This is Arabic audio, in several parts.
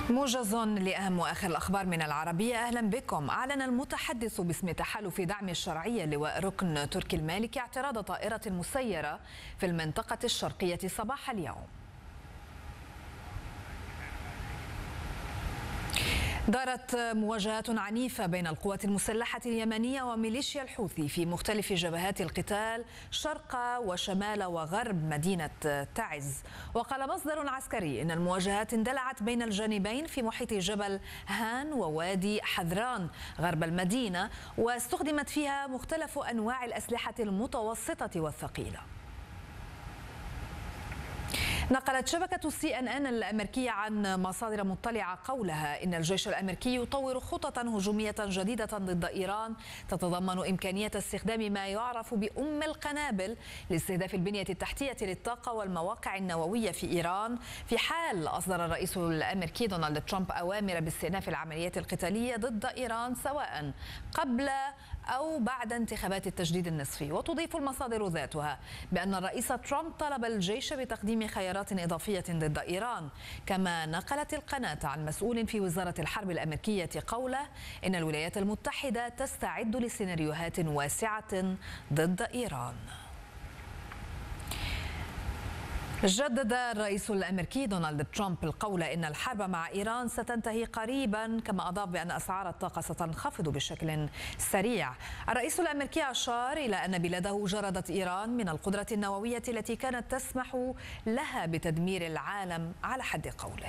موجز لأهم وآخر الأخبار من العربية. أهلا بكم. أعلن المتحدث باسم تحالف دعم الشرعية لواء ركن تركي المالكي اعتراض طائرة مسيرة في المنطقة الشرقية صباح اليوم. دارت مواجهات عنيفة بين القوات المسلحة اليمنية وميليشيا الحوثي في مختلف جبهات القتال شرق وشمال وغرب مدينة تعز. وقال مصدر عسكري إن المواجهات اندلعت بين الجانبين في محيط جبل هان ووادي حذران غرب المدينة، واستخدمت فيها مختلف أنواع الأسلحة المتوسطة والثقيلة. نقلت شبكة CNN الأمريكية عن مصادر مطلعة قولها إن الجيش الأمريكي يطور خططا هجومية جديدة ضد إيران تتضمن إمكانية استخدام ما يعرف بأم القنابل لاستهداف البنية التحتية للطاقة والمواقع النووية في إيران، في حال أصدر الرئيس الأمريكي دونالد ترامب أوامر باستئناف العمليات القتالية ضد إيران سواء قبل أو بعد انتخابات التجديد النصفي. وتضيف المصادر ذاتها بأن الرئيس ترامب طلب الجيش بتقديم خيارات إضافية ضد إيران. كما نقلت القناة عن مسؤول في وزارة الحرب الأمريكية قوله إن الولايات المتحدة تستعد لسيناريوهات واسعة ضد إيران. جدد الرئيس الأمريكي دونالد ترامب القول إن الحرب مع إيران ستنتهي قريبا، كما أضاف بأن أسعار الطاقة ستنخفض بشكل سريع. الرئيس الأمريكي أشار إلى أن بلاده جردت إيران من القدرة النووية التي كانت تسمح لها بتدمير العالم على حد قوله.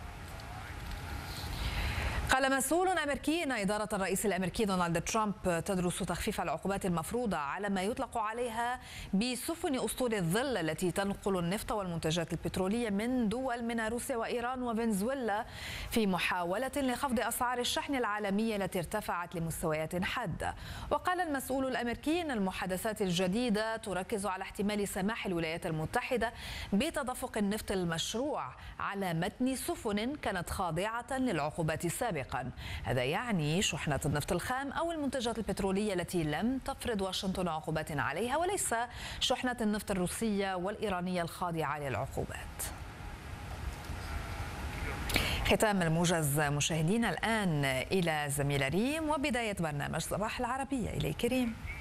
قال مسؤول أمريكي إن إدارة الرئيس الأمريكي دونالد ترامب تدرس تخفيف العقوبات المفروضة على ما يطلق عليها بسفن أسطول الظل التي تنقل النفط والمنتجات البترولية من دول منها روسيا وإيران وفنزويلا، في محاولة لخفض أسعار الشحن العالمية التي ارتفعت لمستويات حادة. وقال المسؤول الأمريكي إن المحادثات الجديدة تركز على احتمال سماح الولايات المتحدة بتدفق النفط المشروع على متن سفن كانت خاضعة للعقوبات السابقة. هذا يعني شحنة النفط الخام أو المنتجات البترولية التي لم تفرض واشنطن عقوبات عليها، وليس شحنة النفط الروسية والإيرانية الخاضعة للعقوبات. ختام الموجز مشاهدينا. الآن إلى زميلة ريم وبداية برنامج صباح العربية. إليك ريم.